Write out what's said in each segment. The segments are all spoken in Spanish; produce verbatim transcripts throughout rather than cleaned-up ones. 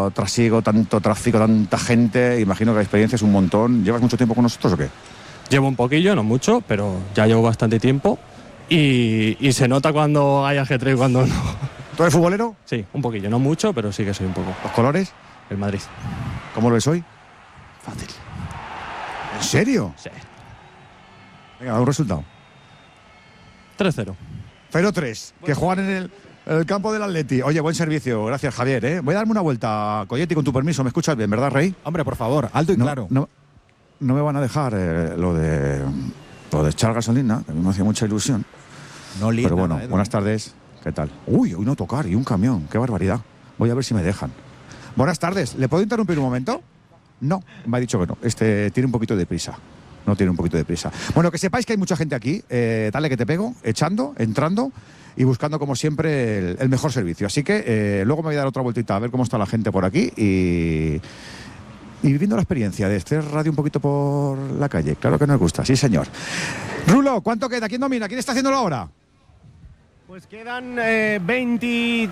tanto trasiego, tanto tráfico, tanta gente, imagino que la experiencia es un montón. ¿Llevas mucho tiempo con nosotros o qué? Llevo un poquillo, no mucho, pero ya llevo bastante tiempo y, y se nota cuando hay ajetreo y cuando no. ¿Tú eres futbolero? Sí, un poquillo, no mucho, pero sí que soy un poco. ¿Los colores? El Madrid. ¿Cómo lo ves hoy? Fácil. ¿En serio? Sí. Venga, da un resultado. tres cero. cero tres, que juegan en el, en el campo del Atleti. Oye, buen servicio, gracias Javier, ¿eh? Voy a darme una vuelta, Colletti, con tu permiso. ¿Me escuchas bien, verdad, Rey? Hombre, por favor, alto y no, claro. No, no me van a dejar eh, lo de lo de echar gasolina, que a mí me hacía mucha ilusión. No líes Pero bueno, nada, ¿eh? buenas tardes. ¿Qué tal? Uy, hoy no tocar y un camión, qué barbaridad. Voy a ver si me dejan. Buenas tardes, ¿le puedo interrumpir un momento? No, me ha dicho que no. Este tiene un poquito de prisa. No tiene un poquito de prisa. Bueno, que sepáis que hay mucha gente aquí. Eh, dale que te pego, echando, entrando y buscando, como siempre, el, el mejor servicio. Así que eh, luego me voy a dar otra vueltita a ver cómo está la gente por aquí y, y viviendo la experiencia de este radio un poquito por la calle. Claro que nos gusta, sí, señor. Rulo, ¿cuánto queda? ¿Quién domina? ¿Quién está haciéndolo ahora? Pues quedan eh, veinte...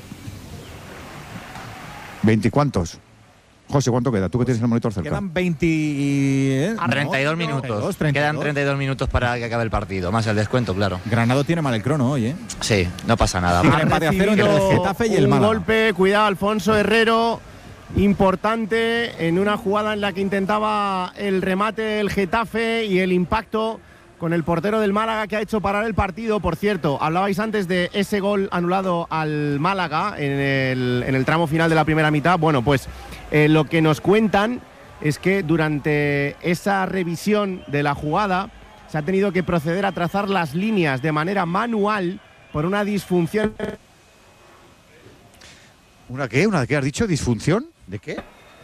¿veinte cuántos? José, ¿cuánto queda? Tú que tienes el monitor cerca. Quedan veinte... ¿eh? A treinta y dos minutos. treinta y dos, treinta y dos. Quedan treinta y dos minutos para que acabe el partido, más el descuento, claro. Granado tiene mal el crono hoy, ¿eh? Sí, no pasa nada. Sí, el empate a cero entre el Getafe y el un Málaga. golpe, cuidado, Alfonso Herrero, importante en una jugada en la que intentaba el remate del Getafe y el impacto con el portero del Málaga que ha hecho parar el partido. Por cierto, hablabais antes de ese gol anulado al Málaga en el, en el tramo final de la primera mitad. Bueno, pues eh, lo que nos cuentan es que durante esa revisión de la jugada se ha tenido que proceder a trazar las líneas de manera manual por una disfunción. ¿Una qué? ¿Una qué has dicho? ¿Disfunción? ¿De qué?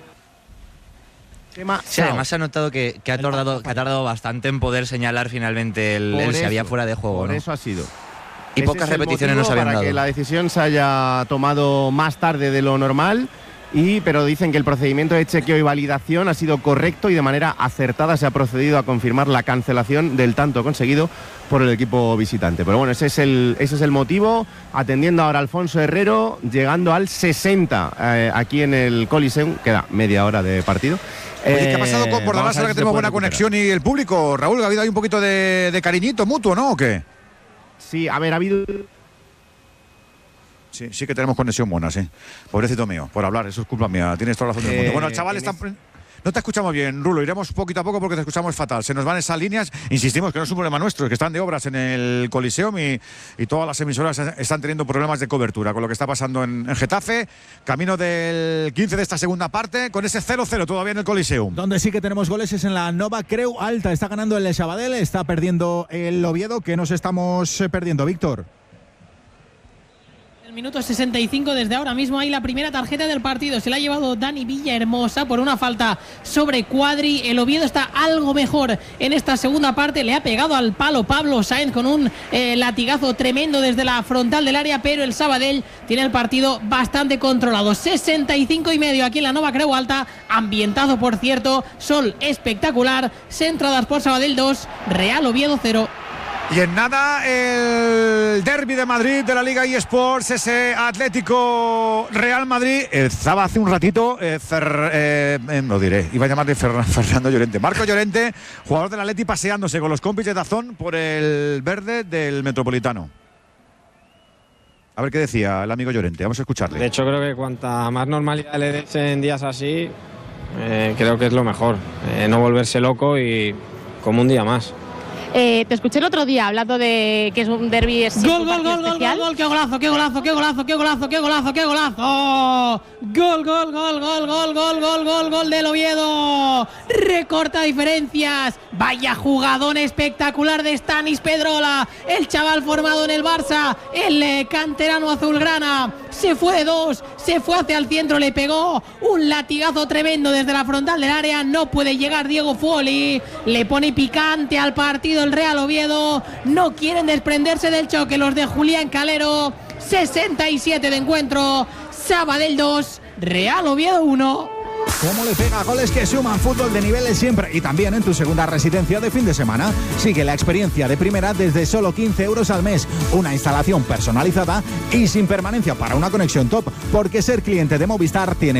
Sí, además se ha notado que, que, ha tardado, que ha tardado bastante en poder señalar finalmente el, el si había fuera de juego. Por ¿no? eso ha sido. Y Ese pocas es el repeticiones motivo nos habían para dado. que la decisión se haya tomado más tarde de lo normal. Y, pero dicen que el procedimiento de chequeo y validación ha sido correcto y de manera acertada se ha procedido a confirmar la cancelación del tanto conseguido por el equipo visitante. Pero bueno, ese es el, ese es el motivo, atendiendo ahora a Alfonso Herrero, llegando al sesenta eh, aquí en el Coliseum, queda media hora de partido. Oye, ¿qué ha pasado con Eh, Bordalás vamos a ahora ver que si tenemos se buena puede conexión y el público? Raúl, ¿ha habido ahí un poquito de, de cariñito mutuo, no? ¿O qué? Sí, a ver, ha habido... Sí, sí que tenemos conexión buena, sí. Pobrecito mío, por hablar, eso es culpa mía. Tienes toda la razón del mundo. Eh, Bueno, chavales, en están... no te escuchamos bien, Rulo. Iremos poquito a poco porque te escuchamos fatal. Se nos van esas líneas. Insistimos que no es un problema nuestro, es que están de obras en el Coliseum y, y todas las emisoras están teniendo problemas de cobertura con lo que está pasando en, en Getafe. Camino del quince de esta segunda parte, con ese cero cero todavía en el Coliseum. Donde sí que tenemos goles es en la Nova Creu Alta. Está ganando el Sabadell, está perdiendo el Oviedo. ¿Qué nos estamos eh, perdiendo, Víctor? Minuto sesenta y cinco, desde ahora mismo hay la primera tarjeta del partido, se la ha llevado Dani Villahermosa por una falta sobre Cuadri. El Oviedo está algo mejor en esta segunda parte, le ha pegado al palo Pablo Sáenz con un eh, latigazo tremendo desde la frontal del área, pero el Sabadell tiene el partido bastante controlado. Sesenta y cinco y medio aquí en la Nova Creu Alta, ambientado por cierto, sol espectacular, centradas por Sabadell dos, Real Oviedo cero. Y en nada, el derbi de Madrid de la Liga eSports, ese Atlético Real Madrid. Estaba hace un ratito, eh, Fer, eh, eh, no diré, iba a llamarle Fer, Fernando Llorente. Marco Llorente, jugador del Atleti, paseándose con los compis de Dazón por el verde del Metropolitano. A ver qué decía el amigo Llorente, vamos a escucharle. De hecho, creo que cuanta más normalidad le des en días así, eh, creo que es lo mejor. Eh, no volverse loco y como un día más. Eh, te escuché el otro día hablando de que es un derbi es gol, gol, gol, gol, gol, gol, qué golazo, qué golazo, qué golazo, qué golazo, qué golazo, qué golazo. Gol, gol, gol, gol, gol, gol, gol, gol, gol del Oviedo. Recorta diferencias. Vaya jugadón espectacular de Stanis Pedrola, el chaval formado en el Barça, el eh, canterano azulgrana. Se fue de dos, se fue hacia el centro, le pegó un latigazo tremendo desde la frontal del área. No puede llegar Diego Fuoli, le pone picante al partido el Real Oviedo. No quieren desprenderse del choque los de Julián Calero. Sesenta y siete de encuentro, Sabadell dos, Real Oviedo uno. ¿Cómo le pega goles que suman? Fútbol de niveles siempre y también en tu segunda residencia de fin de semana. Sigue la experiencia de primera desde solo quince euros al mes. Una instalación personalizada y sin permanencia para una conexión top, porque ser cliente de Movistar tiene